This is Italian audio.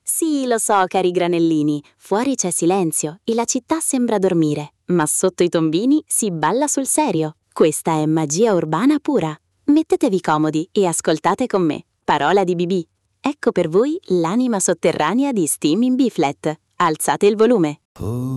Sì, lo so, cari granellini, fuori c'è silenzio e la città sembra dormire, ma sotto i tombini si balla sul serio. Questa è magia urbana pura. Mettetevi comodi e ascoltate con me. Parola di BB. Ecco per voi l'anima sotterranea di Steaming B-Flat. Alzate il volume.